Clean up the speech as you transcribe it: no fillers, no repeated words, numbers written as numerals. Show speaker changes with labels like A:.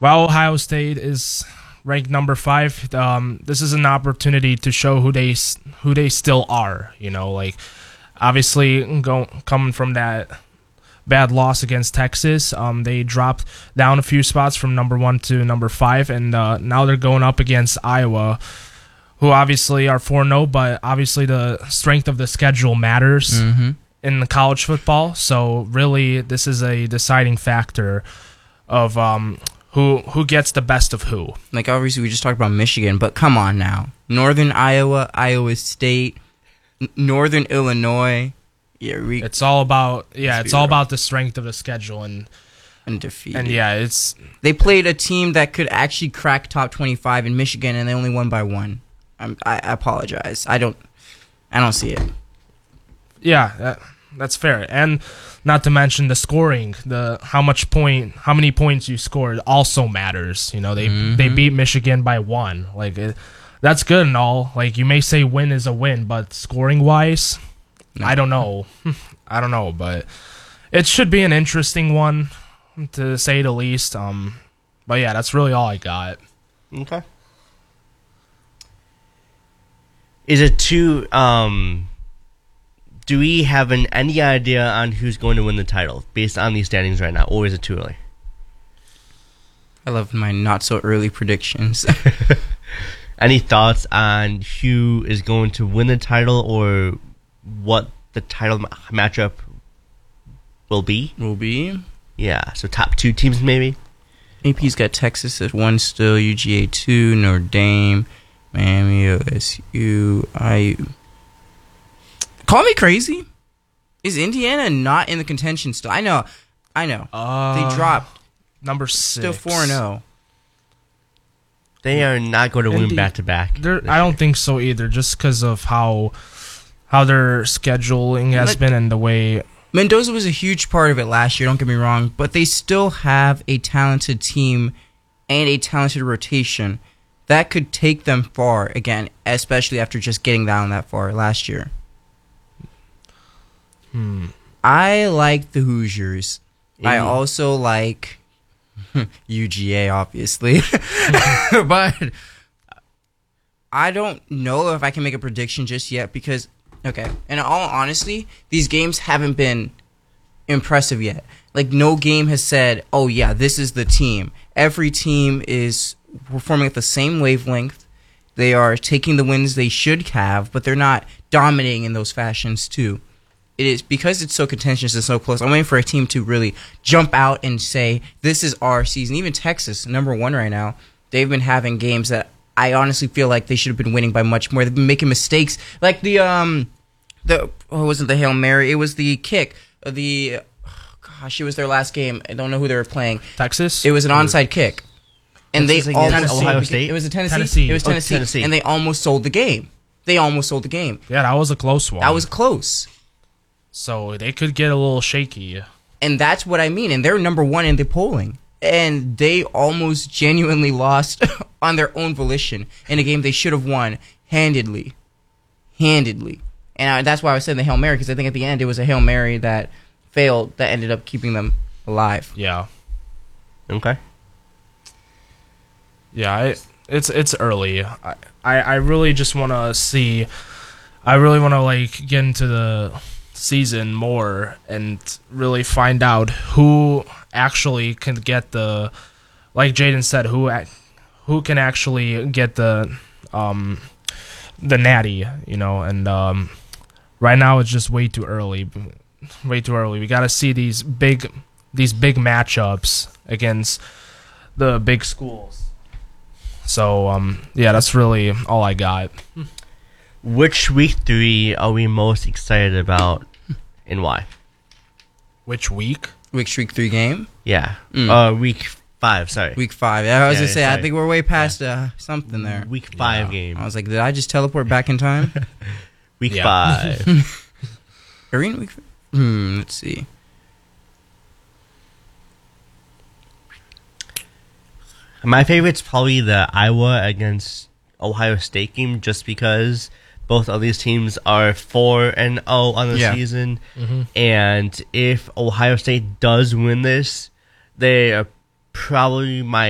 A: While Ohio State is ranked number 5, this is an opportunity to show who they still are. Like obviously coming from that bad loss against Texas, they dropped down a few spots from number 1 to number 5, and now they're going up against Iowa, who obviously are 4-0, but obviously the strength of the schedule matters in the college football. So really, this is a deciding factor of who gets the best of who.
B: Like, obviously, we just talked about Michigan, but come on now. Northern Iowa, Iowa State, Northern Illinois. Yeah,
A: it's all about the strength of the schedule and
B: defeat.
A: And yeah,
B: they played a team that could actually crack top 25 in Michigan, and they only won by 1. I apologize. I don't see it.
A: Yeah, that's fair. And not to mention the scoring, how many points you scored also matters. They beat Michigan by 1. Like that's good and all. Like you may say win is a win, but scoring wise, no. I don't know. But it should be an interesting one, to say the least. But yeah, that's really all I got.
C: Okay. Is it too? Do we have any idea on who's going to win the title based on these standings right now, or is it too early?
B: I love my not so early predictions.
C: Any thoughts on who is going to win the title, or what the title matchup will be? Yeah, so top 2 teams maybe.
B: AP's got Texas at 1 still, UGA 2, Notre Dame, Miami, OSU, IU. Call me crazy. Is Indiana not in the contention still? I know. They dropped.
A: Number 6.
B: Still 4-0.
C: They are not going to win back-to-back.
A: I don't think so either, just because of how their scheduling has been and the way...
B: Mendoza was a huge part of it last year, don't get me wrong, but they still have a talented team and a talented rotation that could take them far again, especially after just getting down that far last year. I like the Hoosiers. I also like UGA, obviously. But I don't know if I can make a prediction just yet because, okay, in all honesty, these games haven't been impressive yet. Like, no game has said, oh, yeah, this is the team. Every team is performing at the same wavelength. They are taking the wins they should have, but they're not dominating in those fashions, too. It is because it's so contentious and so close. I'm waiting for a team to really jump out and say, this is our season. Even Texas, number 1 right now, they've been having games that I honestly feel like they should have been winning by much more. They've been making mistakes. Like it wasn't the Hail Mary, it was the kick. It was their last game. I don't know who they were playing.
A: Texas?
B: It was an onside kick. And they almost
C: Ohio State?
B: It was Tennessee. It was Tennessee.
C: Tennessee.
B: And they almost sold the game.
A: Yeah, that was a close one.
B: That was close.
A: So they could get a little shaky.
B: And that's what I mean. And they're number 1 in the polling. And they almost genuinely lost on their own volition in a game they should have won handedly. And that's why I was saying the Hail Mary, because I think at the end it was a Hail Mary that failed that ended up keeping them alive.
A: Yeah.
C: Okay.
A: Yeah, it's early. I really just want to see. I really want to get into the season more and really find out who actually can get the, like Jaden said, who can actually get the natty, and right now it's just way too early. We got to see these big matchups against the big schools. So yeah, that's really all I got.
C: Which week 3 are we most excited about, and why?
A: Which week?
B: Week 3 game?
C: Yeah. Week 5, sorry.
B: Week 5. I was going to say, I think we're way past something there.
C: Week 5 game.
B: I was like, did I just teleport back in time?
C: Week 5.
B: Are we in week 5? Let's see.
C: My favorite's probably the Iowa against Ohio State game, just because both of these teams are 4-0 on the season. Mm-hmm. And if Ohio State does win this, they are probably my